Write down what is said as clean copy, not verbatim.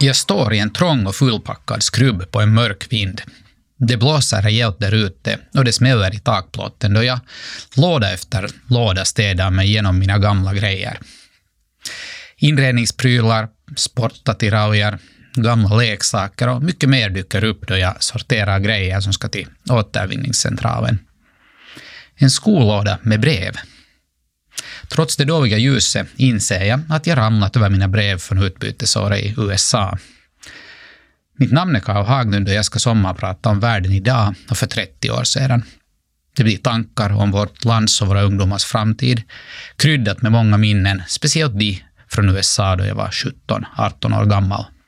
Jag står i en trång och fullpackad skrubb på en mörk vind. Det blåser rejält där ute och det smäller i takplåten då jag låda efter låda städar mig genom mina gamla grejer. Inredningsprylar, sportattiraljer, gamla leksaker och mycket mer dyker upp då jag sorterar grejer som ska till återvinningscentralen. En skolåda med brev. Trots det dåliga ljuset inser jag att jag ramlat över mina brev från utbytesåret i USA. Mitt namn är Karl Haglund och jag ska sommarprata om världen idag och för 30 år sedan. Det blir tankar om vårt lands och våra ungdomars framtid, kryddat med många minnen, speciellt de från USA då jag var 17-18 år gammal.